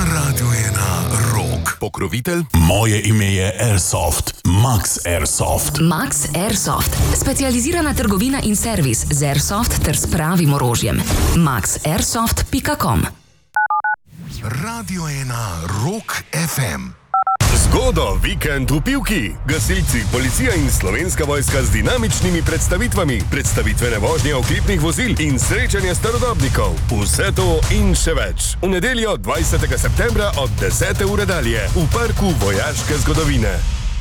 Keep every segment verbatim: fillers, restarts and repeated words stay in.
Radio ena Rock. Pokrovitelj? Moje ime je Airsoft. Max Airsoft. Max Airsoft. Specializirana trgovina in servis z Airsoft ter s pravim orožjem. max airsoft pika com. Radio ena Rock ef em. Zgodo, vikend v Pivki. Gasilci, policija in Slovenska vojska z dinamičnimi predstavitvami, predstavitvene vožnje oklipnih vozil in srečanje starodobnikov. Vse to in še več. V nedeljo dvajsetega septembra od desete ure dalje v parku vojaške zgodovine.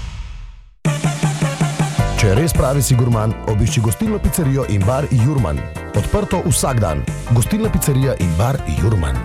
Če res pravi si gurman, obišči gostilno pizzerijo in bar Jurman. Odprto vsak dan. Gostilna pizzerija in bar Jurman.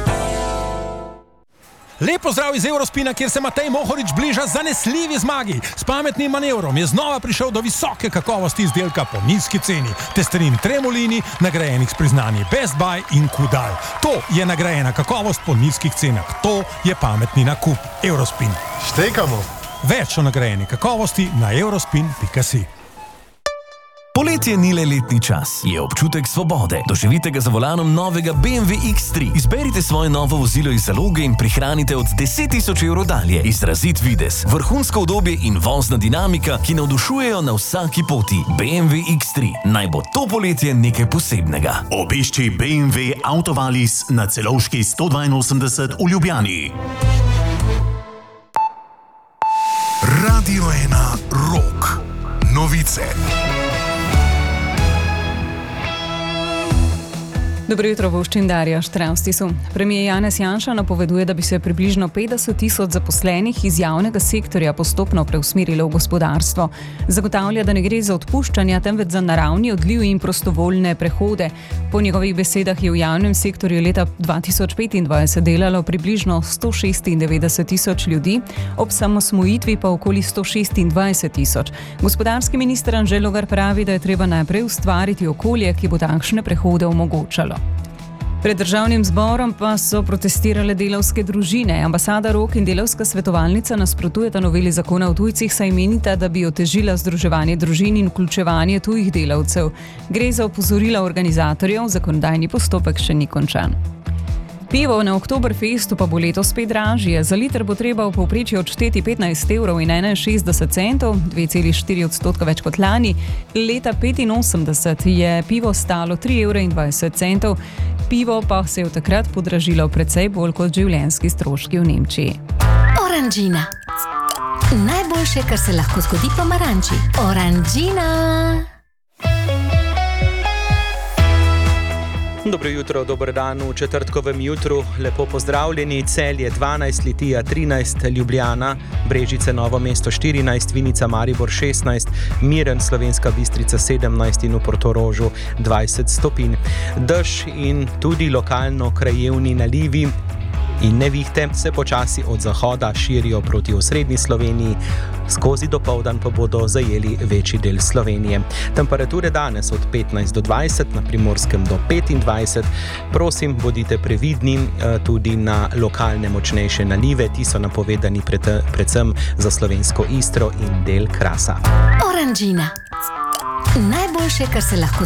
Lepo zdrav iz Eurospina, kjer se Matej Mohorič bliža zanesljivi zmagi. S pametnim manevrom je znova prišel do visoke kakovosti izdelka po nizki ceni. Testerin Tremolini, nagrajenih s priznanji Best Buy in Kudal. To je nagrajena kakovost po nizkih cenah. To je pametni nakup. Eurospin. Štekamo. Več o nagrajeni kakovosti na eurospin pika si. Poletje ni le letni čas, je občutek svobode. Doživite ga za volanom novega B M W iks tri. Izberite svoje novo vozilo iz zaloge in prihranite od deset tisoč evrov dalje. Izrazit videz, vrhunsko udobje in vozna dinamika, ki navdušujejo na vsaki poti. B M W iks tri. Naj bo to poletje nekaj posebnega. Obišči B M W Autovalis na Celovški sto dvainosemdeset v Ljubljani. Radio ena Rock. Novice. Dobro jutro, voščin Darja Štravstisu. Premijer Janez Janša napoveduje, da bi se približno petdeset tisoč zaposlenih iz javnega sektorja postopno preusmerilo v gospodarstvo. Zagotavlja, da ne gre za odpuščanja, temveč za naravni odliv in prostovoljne prehode. Po njegovih besedah je v javnem sektorju leta dva tisoč petindvajset delalo približno sto šestindevetdeset tisoč ljudi, ob samosmojitvi pa okoli sto šestindvajset tisoč. Gospodarski minister Anže Logar pravi, da je treba najprej ustvariti okolje, ki bo takšne prehode omogočalo. Pred državnim zborom pa so protestirale delavske družine. Ambasada Rok in delavska svetovalnica nasprotujeta noveli zakona o tujcih, saj menita, da bi otežila združevanje družin in vključevanje tujih delavcev. Gre za opozorila organizatorjev, zakonodajni postopek še ni končan. Pivo na Oktoberfestu pa bo letos spet dražje. Za liter bo treba v povprečju odšteti petnajst evrov in enainšestdeset centov, dve celi štiri odstotka več kot lani. Leta petinosemdeset je pivo stalo tri evre in dvajset centov. Pivo pa se je od takrat podražilo precej bolj kot življenjski stroški v Nemčiji. Oranžina. Najboljše, kar se lahko zgodi pomaranči. Oranžina. Dobro jutro, dober dan v četrtkovem jutru. Lepo pozdravljeni. Celje dvanajst, Litija trinajst, Ljubljana, Brežice, Novo mesto štirinajst, Vinica, Maribor šestnajst, Miren, Slovenska Bistrica sedemnajst in v Portorožu dvajset stopinj. Dež in tudi lokalno krajevni nalivi in nevihte se počasi od zahoda širijo proti osrednji Sloveniji, skozi dopoldan pa bodo zajeli večji del Slovenije. Temperature danes od petnajst do dvajset, na Primorskem do petindvajset. Prosim, bodite previdni tudi na lokalne močnejše nalive, ti so napovedani pred, predvsem za slovensko Istro in del Krasa. Oranžina. Najboljše, kar se lahko